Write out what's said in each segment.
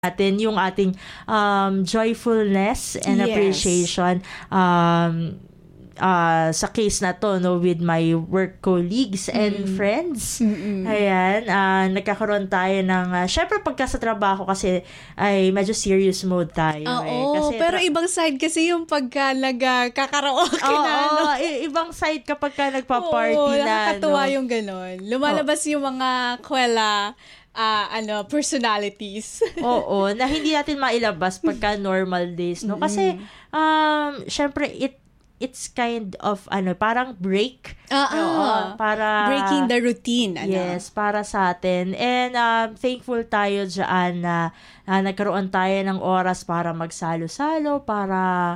natin yung ating joyfulness and Yes. appreciation sa case na to, no, with my work colleagues and friends. Ayan, nagkakaroon tayo ng syempre pagka sa trabaho kasi ay medyo serious mode tayo. Oo, Kasi pero ibang side kasi yung pagka nagkakaraoke na. Oo, ibang side kapag ka nagpa-party Oo, na. nakakatuwa no? yung ganon. Lumalabas yung mga kwela, personalities. Oo, na hindi natin mailabas pagka normal days, no? Kasi, syempre, it's kind of, parang break. Oo, para... Breaking the routine. Yes, para sa atin. And thankful tayo dyan na nagkaroon tayo ng oras para magsalo-salo, para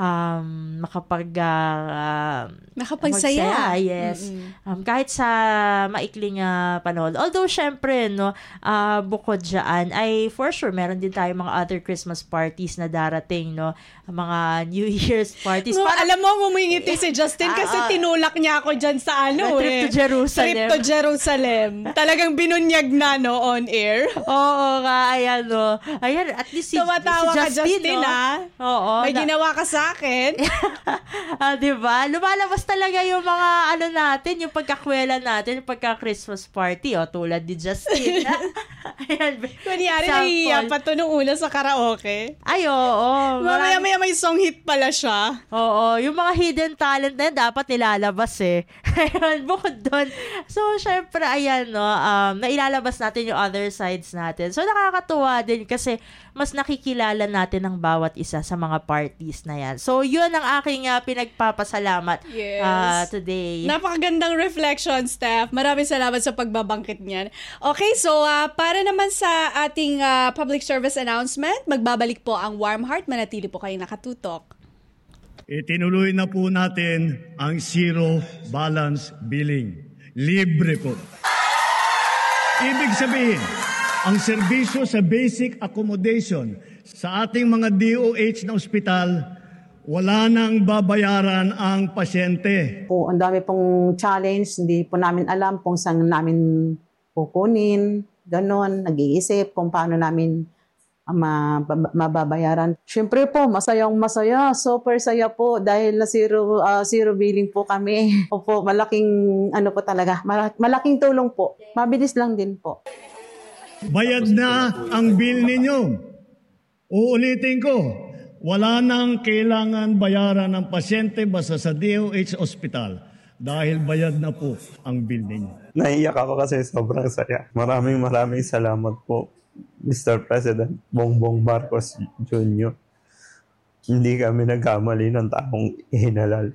Makapagsaya. Yes. Kahit sa maikling panahon. Although, syempre, no, bukod dyan, ay for sure, meron din tayo mga other Christmas parties na darating, no? Mga New Year's parties. No, alam mo, ngumingiti si Justin kasi tinulak niya ako dyan sa Trip to Jerusalem. Trip to Jerusalem. Talagang binunyag na, no, on air. Oo nga, ayan, no. Ayan, at least si Tumatawa ka, Justin, no? Oo. May ginawa ka sa akin. Diba? Lumalabas talaga yung mga, natin, yung pagkakwela natin, yung pagka-Christmas party, tulad ni Justin. Ayan. Kunyari, nahihiya pa to nung una sa karaoke. Ay, oo. Mamaya may song hit pala siya. Oo, yung mga hidden talent na yun, dapat nilalabas Ayun, bukod doon. So, syempre, ayan, no, nailalabas natin yung other sides natin. So, nakakatuwa din kasi mas nakikilala natin ang bawat isa sa mga parties na yan. So, yun ang aking pinagpapasalamat today. Napakagandang reflection, Steph. Maraming salamat sa pagbabangkit niyan. Okay, so para naman sa ating public service announcement, magbabalik po ang Warm Heart. Manatili po kayong nakatutok. Itinuloy na po natin ang zero balance billing. Libre po. Ibig sabihin, ang serbisyo sa basic accommodation sa ating mga DOH na ospital, wala nang babayaran ang pasyente. Ang dami pong challenge, hindi po namin alam kung saan namin kukunin, ganon, nag-iisip kung paano namin mababayaran. Siyempre po, masayang-masaya. Super saya po dahil na zero billing po kami. Opo, malaking po talaga. Malaking tulong po. Mabilis lang din po. Bayad na ang bill ninyo. Uulitin ko, wala nang kailangan bayaran ng pasyente basta sa DOH Hospital dahil bayad na po ang bill ninyo. Naiyak ako kasi sobrang saya. Maraming salamat po, Mr. President Bongbong Marcos Jr. Hindi kami nagkamali ng taong hinalal.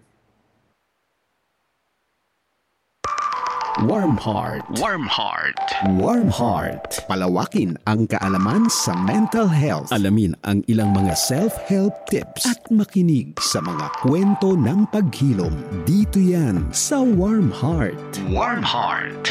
Warm Heart. Warm Heart. Warm Heart. Palawakin ang kaalaman sa mental health. Alamin ang ilang mga self-help tips at makinig sa mga kwento ng paghilom. Dito yan sa Warm Heart. Warm Heart.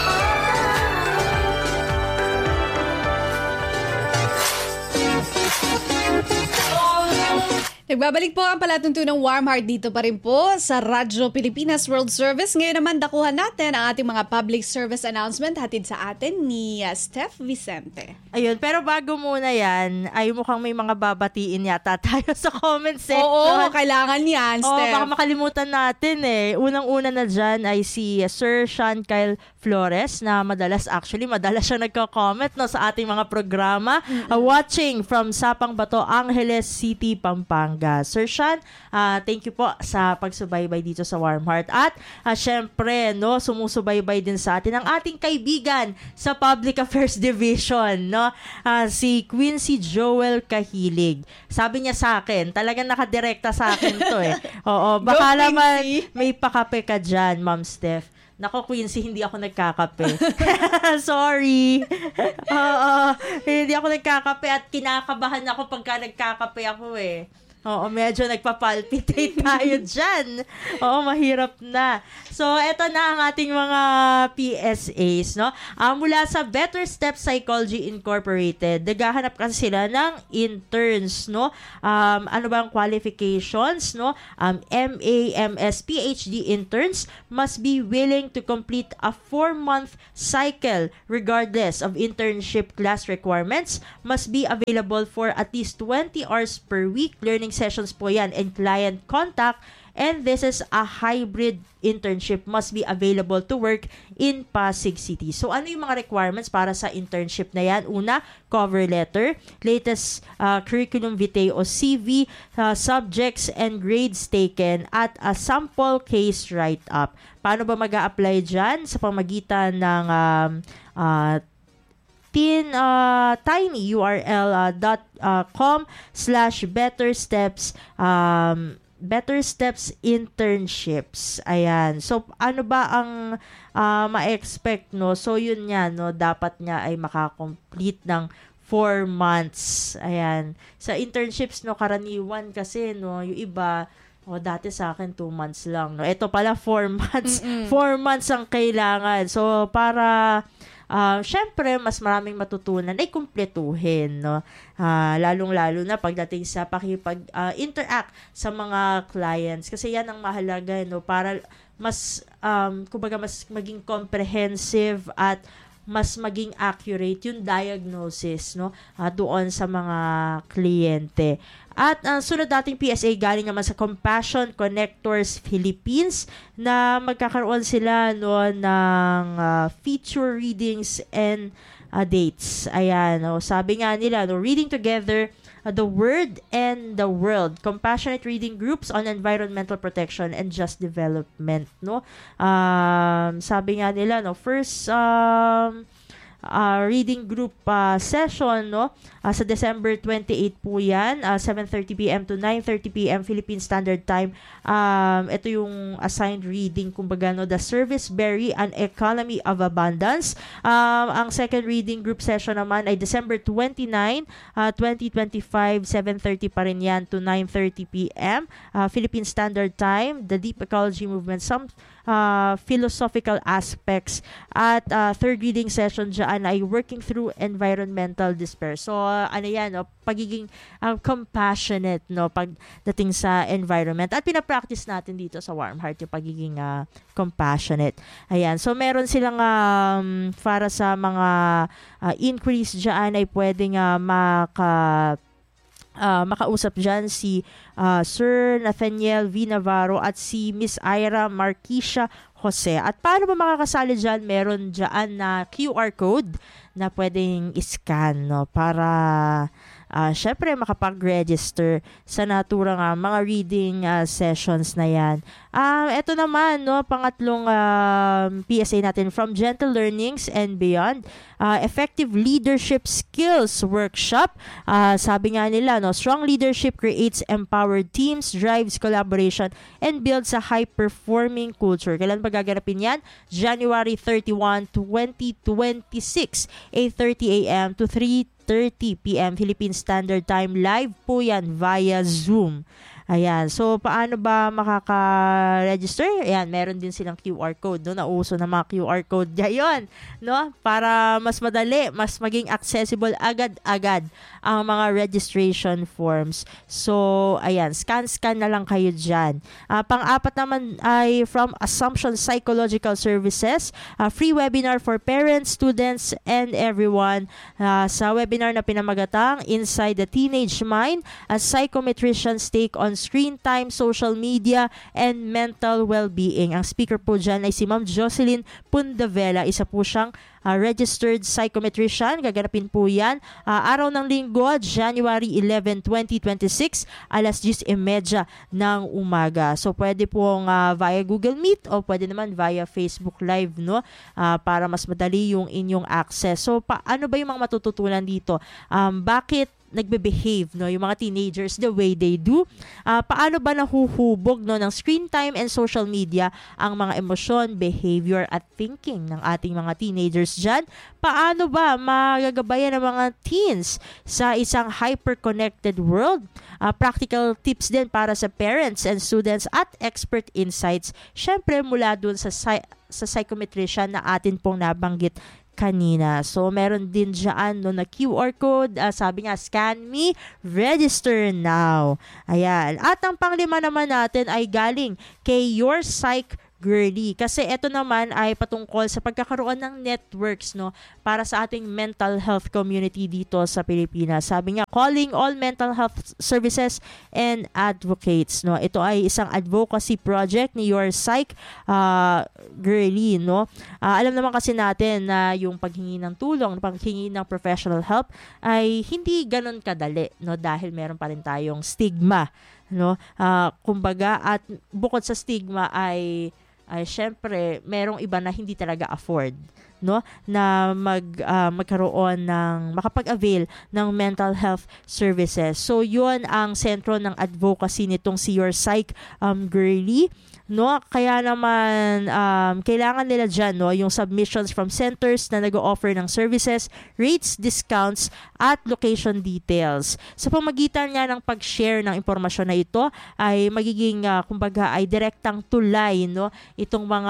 Nagbabalik po ang palatuntunang Warm Heart dito pa rin po sa Radyo Pilipinas World Service. Ngayon naman dakuhan natin ang ating mga public service announcement hatid sa atin ni Steph Vicente. Ayun, pero bago muna yan, ay mukhang may mga babatiin yata tayo sa comment section. Oo, kailangan yan, Steph. Baka makalimutan natin Unang-una na dyan ay si Sir Sean Kyle Flores na madalas siya nagko-comment sa ating mga programa. Watching from Sapang Bato, Angeles City, Pampanga. Sir Sean, thank you po sa pagsubaybay dito sa Warm Heart. At syempre, sumusubaybay din sa atin ang ating kaibigan sa Public Affairs Division, si Quincy Joel Kahilig. Sabi niya sa akin, talagang nakadirekta sa akin to Oo, baka naman may pakape ka dyan, Ma'am Steph. Nako, Quincy, hindi ako nagkakape. Sorry. Hindi ako nagkakape at kinakabahan ako pagka nagkakape ako Oo, medyo nagpapalpitate tayo dyan. Oo, mahirap na. So, eto na ang ating mga PSAs, no? Mula sa Better Steps Psychology Incorporated, naghahanap kasi sila ng interns, no? Ano ba ang qualifications, no? MA, MS, PhD interns must be willing to complete a 4-month cycle regardless of internship class requirements, must be available for at least 20 hours per week. Learning sessions po yan and client contact. And this is a hybrid internship, must be available to work in Pasig City. So, ano yung mga requirements para sa internship na yan? Una, cover letter, latest curriculum vitae o CV, subjects and grades taken, at a sample case write-up. Paano ba mag-a-apply dyan? Sa pamagitan ng tinyurl.com/bettersteps Better Steps Internships. Ayan. So, ano ba ang ma-expect, no? So, yun nga, no? Dapat nga ay makakomplete ng 4 months. Ayan. Sa internships, no, karaniwan kasi, no, yung iba, dati sa akin 2 months lang, no? Ito pala 4 months. 4 months ang kailangan. So, para syempre, mas maraming matutunan ay kumpletuhin, no? Lalong-lalo na pagdating sa pakipag-interact sa mga clients. Kasi yan ang mahalaga, no? Para mas, kumbaga, mas maging comprehensive at mas maging accurate yung diagnosis, no? Doon sa mga kliyente. At ang sunod nating PSA galing naman sa Compassion Connectors Philippines na magkakaroon sila, no, ng feature readings and dates. Ayan, no, sabi nga nila, no, reading together the Word and the World, compassionate reading groups on environmental protection and just development, no. Sabi nga nila, no, first reading group session, no, sa December 28 po yan, 7:30 p.m. to 9:30 p.m. Philippine Standard Time. Ito yung assigned reading, kumbaga, no, The Service Berry, An Economy of Abundance. Ang second reading group session naman ay December 29, 2025, 7:30 pa rin yan to 9:30 p.m. Philippine Standard Time, The Deep Ecology Movement, some philosophical aspects. At third reading session dyan ay Working Through Environmental Despair. So, ano yan, no? Pagiging compassionate, no, pagdating sa environment. At pinapractice natin dito sa Warm Heart yung pagiging compassionate. Ayan. So, meron silang para sa mga inquiries dyan ay pwedeng makausap dyan si Sir Nathaniel V. Navarro at si Miss Ira Marquisha Jose. At paano ba makakasali dyan? Meron dyan na QR code na pwedeng iscan, no, para syempre makapag-register sa naturang mga reading sessions na yan. Ito naman, no, pangatlong PSA natin from Gentle Learnings and Beyond, Effective Leadership Skills Workshop. Sabi nga nila, no, strong leadership creates empowered teams, drives collaboration, and builds a high-performing culture. Kailan ba gaganapin yan? January 31, 2026, 8:30 a.m. to 3:30 p.m. Philippine Standard Time. Live po yan via Zoom. Ayan. So, paano ba makaka-register? Ayan, meron din silang QR code, no? Nauso na mga QR code ngayon, no? Para mas madali, mas maging accessible agad-agad ang mga registration forms. So, ayan, scan na lang kayo dyan. Pang-apat naman ay from Assumption Psychological Services, free webinar for parents, students, and everyone. Sa webinar na pinamagatang Inside the Teenage Mind, a psychometrician's take on screen time, social media, and mental well-being. Ang speaker po dyan ay si Ma'am Jocelyn Pundavela. Isa po siyang registered psychometrician. Gaganapin po yan araw ng Linggo, January 11, 2026, alas 10:30 ng umaga. So, pwede pong via Google Meet o pwede naman via Facebook Live, no? Para mas madali yung inyong access. So, paano ba yung mga matututunan dito? Bakit nagbe-behave, no, yung mga teenagers the way they do. Paano ba nahuhubog, no, ng screen time and social media ang mga emosyon, behavior at thinking ng ating mga teenagers dyan? Paano ba magagabayan ng mga teens sa isang hyper-connected world? Practical tips din para sa parents and students at expert insights, syempre mula dun sa psychometrician na atin pong nabanggit kanina. So, meron din dyan no, na QR code. Sabi nga, scan me, register now. Ayan. At ang panglima naman natin ay galing kay Your Psych Girly. Kasi ito naman ay patungkol sa pagkakaroon ng networks, no, para sa ating mental health community dito sa Pilipinas. Sabi nga, calling all mental health services and advocates, no. Ito ay isang advocacy project ni Your Psych Girly, no. Alam naman kasi natin na yung paghingi ng tulong, paghingi ng professional help ay hindi ganun kadali, no, dahil meron pa rin tayong stigma, no. Kumbaga, at bukod sa stigma ay syempre merong iba na hindi talaga afford, no, na magkaroon ng makapag-avail ng mental health services. So yun ang sentro ng advocacy nitong si Your Psych Girly, no. Kaya naman kailangan nila dyan, no, yung submissions from centers na nag-o-offer ng services, rates, discounts at location details. Sa pamagitan nga ng pag-share ng impormasyon na ito ay magiging kumbaga ay direktang tulay, no, itong mga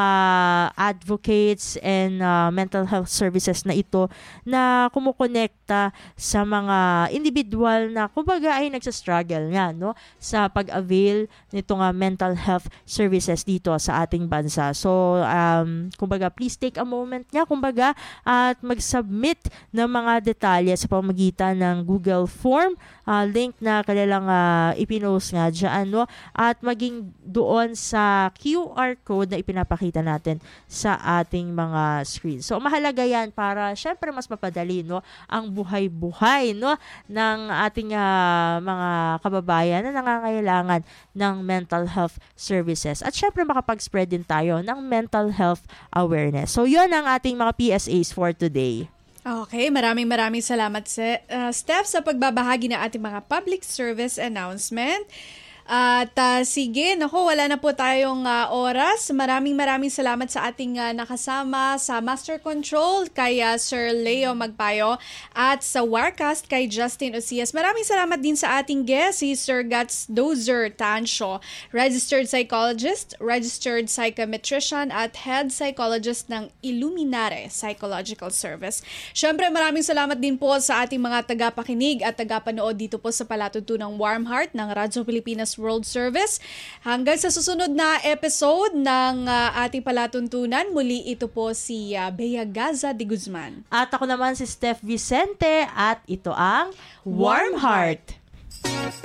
advocates and mental health services na ito na kumukonekta sa mga individual na kumbaga ay nagsastruggle nga, no, sa pag-avail nitong mental health services dito sa ating bansa. So, kumbaga, please take a moment nga, kumbaga, at mag-submit ng mga detalye sa pamagitan ng Google Form, link na kanilang ipinost nga dyan, no? At maging doon sa QR code na ipinapakita natin sa ating mga screen. So, mahalaga yan para, syempre, mas mapadali, no, ang buhay-buhay, no, ng ating mga kababayan na nangangailangan ng mental health services. At syempre, makapag-spread din tayo ng mental health awareness. So, yun ang ating mga PSAs for today. Okay, maraming salamat Steph sa pagbabahagi ng ating mga public service announcement. At sige, naku, wala na po tayong oras. Maraming salamat sa ating nakasama sa Master Control kay Sir Leo Magpayo at sa Warcast kay Justin Osias. Maraming salamat din sa ating guest, si Sir Gats Dozer Tansyo, registered psychologist, registered psychometrician at head psychologist ng Illuminare Psychological Service. Syempre, maraming salamat din po sa ating mga tagapakinig at tagapanood dito po sa palatuntunang Warm Heart ng Radyo Pilipinas World Service. Hanggang sa susunod na episode ng ating palatuntunan, muli ito po si Bea Gaza de Guzman. At ako naman si Steph Vicente at ito ang Warm Heart.